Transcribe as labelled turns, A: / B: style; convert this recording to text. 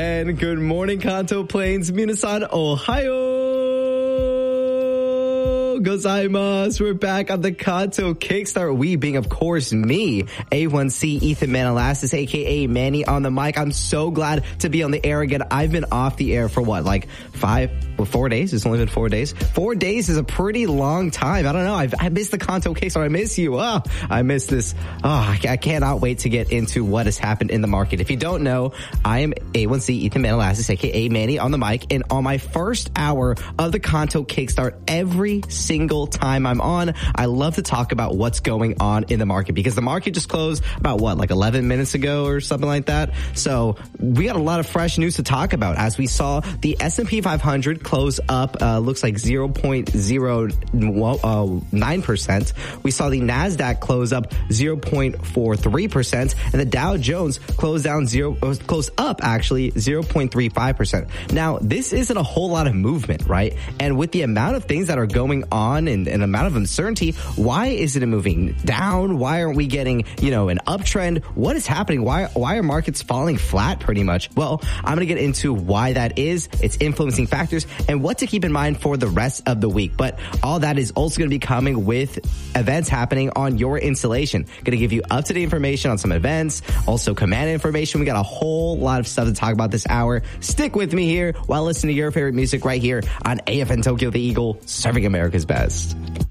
A: And good morning, Kanto Plains, Minasan, Ohio gozaimasu. We're back on the Kanto Kickstart. We being, of course, me, A1C Ethan Manalassis, aka Manny on the mic. I'm so glad to be on the air again. I've been off the air for what, like 4 days? It's only been 4 days. 4 days is a pretty long time. I don't know. I missed the Kanto Kickstart. I miss you. Oh, I miss this. Oh, I cannot wait to get into what has happened in the market. If you don't know, I am A1C Ethan Manalassis, aka Manny on the mic. And on my first hour of the Kanto Kickstart, every single time I'm on, I love to talk about what's going on in the market because the market just closed about what, like 11 minutes ago or something like that. So we got a lot of fresh news to talk about as we saw the S&P 500 close up, looks like 0.09%. We saw the NASDAQ close up 0.43%, and the Dow Jones closed up actually 0.35%. Now, this isn't a whole lot of movement, right? And with the amount of things that are going on and amount of uncertainty, why isn't it moving down? Why aren't we getting, an uptrend? What is happening? Why are markets falling flat pretty much? Well, I'm going to get into why that is, its influencing factors, and what to keep in mind for the rest of the week. But all that is also going to be coming with events happening on your installation. Going to give you up-to-date information on some events, also command information. We got a whole lot of stuff to talk about this hour. Stick with me here while listening to your favorite music right here on AFN Tokyo the Eagle, serving America's best.